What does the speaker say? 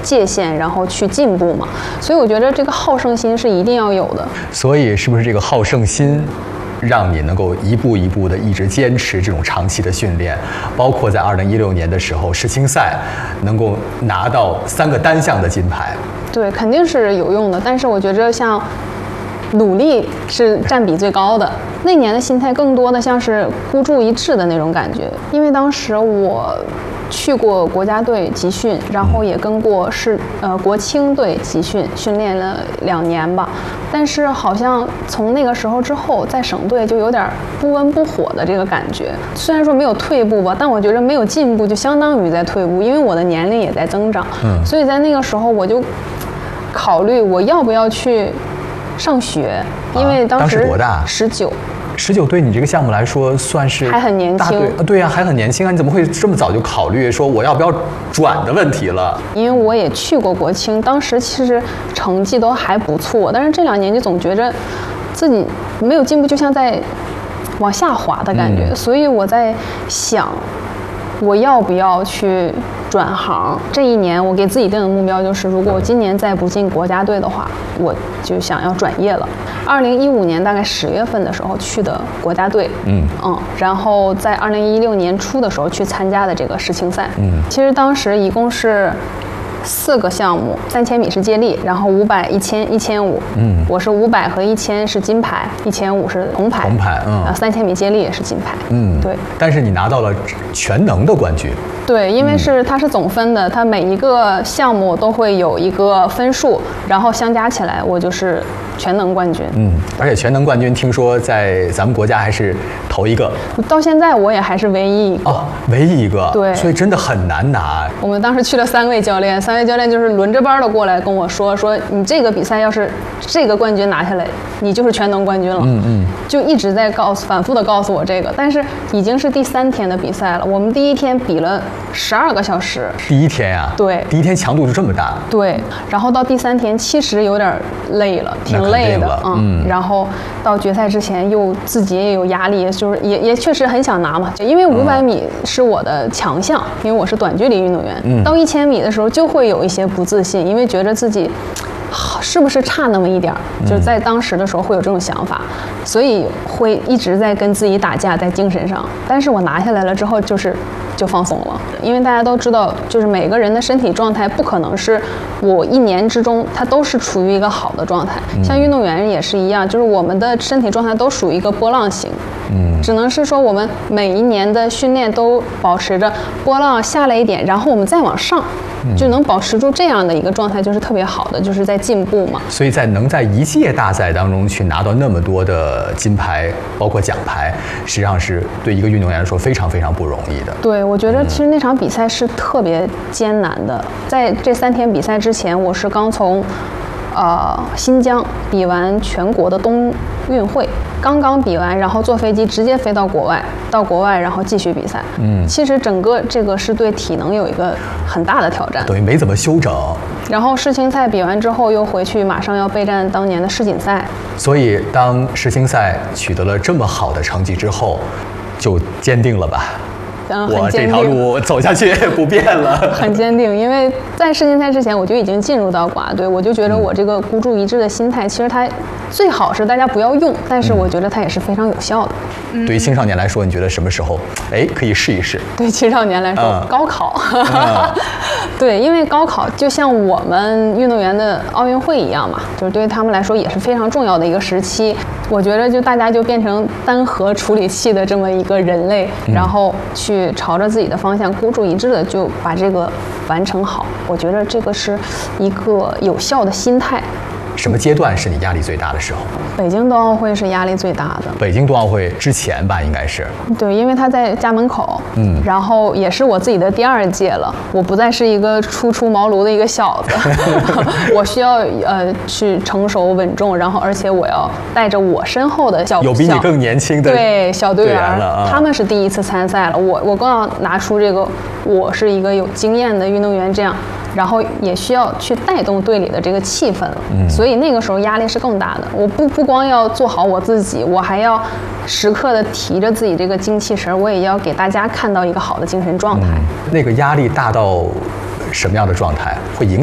界限，然后去进步嘛。所以我觉得这个好胜心是一定要有的。 所以是不是这个好胜心让你能够一步一步的一直坚持这种长期的训练，包括在2016年的时候世青赛能够拿到3个单项的金牌？ 对，肯定是有用的。但是我觉着像努力是占比最高的。那年的心态更多的像是孤注一掷的那种感觉，因为当时我去过国家队集训，然后也跟过国青队集训，训练了2年吧。但是好像从那个时候之后，在省队就有点不温不火的这个感觉。虽然说没有退步吧，但我觉得没有进步就相当于在退步，因为我的年龄也在增长。所以在那个时候我就考虑我要不要去上学，因为当时多大？19对你这个项目来说算是还很年轻。 对呀，还很年轻啊！你怎么会这么早就考虑说我要不要转的问题了？ 因为我也去过国青，当时其实成绩都还不错，但是这2年就总觉着自己没有进步，就像在往下滑的感觉。所以我在想，我要不要去转行？这1年我给自己定的目标就是，如果我今年再不进国家队的话，我就想要转业了。2015年大概10月份的时候去的国家队，然后在2016年初的时候去参加的这个世青赛。其实当时一共是4个项目，3000米是接力，然后500、1000、1500。我是500和1000是金牌，1500是铜牌。3000米接力也是金牌。对。 但是你拿到了全能的冠军。 对，因为它是总分的，它每一个项目都会有一个分数，然后相加起来，我就是全能冠军。 而且全能冠军听说在咱们国家还是头一个， 到现在我也还是唯一一个。 唯一一个。 对， 所以真的很难拿。 我们当时去了3位教练，3位教练就是轮着班的过来跟我说你这个比赛要是这个冠军拿下来，你就是全能冠军了。就一直在反复的告诉我这个，但是已经是第3天的比赛了，我们第1天比了12个小时。 第1天呀？ 对， 第1天强度就这么大。 对，然后到第3天其实有点累了，挺累的。然后到决赛之前又自己也有压力，就是也确实很想拿嘛，因为500米是我的强项，因为我是短距离运动员。到1000米的时候就会有一些不自信，因为觉得自己是不是差那么一点儿，就在当时的时候会有这种想法，所以会一直在跟自己打架，在精神上。但是我拿下来了之后就放松了，因为大家都知道，就是每个人的身体状态不可能是我1年之中他都是处于一个好的状态。像运动员也是一样，就是我们的身体状态都属于一个波浪形。只能是说我们每一年的训练都保持着波浪下来一点，然后我们再往上，就能保持住这样的一个状态，就是特别好的，就是在进步嘛。 所以能在一届大赛当中去拿到那么多的金牌，包括奖牌，实际上是对一个运动员来说非常非常不容易的。 对，我觉得其实那场比赛是特别艰难的。在这3天比赛之前，我是刚从新疆比完全国的冬运会，刚比完，然后坐飞机直接飞到国外，然后继续比赛。其实整个这个是对体能有一个很大的挑战， 等于没怎么休整。 然后世青赛比完之后又回去，马上要备战当年的世锦赛。 所以当世青赛取得了这么好的成绩之后，就坚定了吧？我这条路走下去不变了。 很坚定，因为在世锦赛之前我就已经进入到国家队，我就觉得我这个孤注一掷的心态，其实它最好是大家不要用，但是我觉得它也是非常有效的。 对于青少年来说，你觉得什么时候可以试一试？ 对青少年来说，高考。对，因为高考就像我们运动员的奥运会一样嘛，就是对于他们来说也是非常重要的一个时期。我觉得就大家就变成单核处理器的这么一个人类，然后去朝着自己的方向孤注一掷的就把这个完成好。我觉得这个是一个有效的心态。 什么阶段是你压力最大的时候？ 北京冬奥会是压力最大的。 北京冬奥会之前吧，应该是。 对，因为它在家门口，然后也是我自己的第2届了，我不再是一个初出茅庐的一个小子，我需要去成熟稳重，然后而且我要带着我身后的有比你更年轻的对小队员了， 他们是第1次参赛了，我更要拿出这个我是一个有经验的运动员这样。然后也需要去带动队里的这个气氛了，所以那个时候压力是更大的。我不光要做好我自己，我还要时刻的提着自己这个精气神，我也要给大家看到一个好的精神状态。 那个压力大到什么样的状态会影响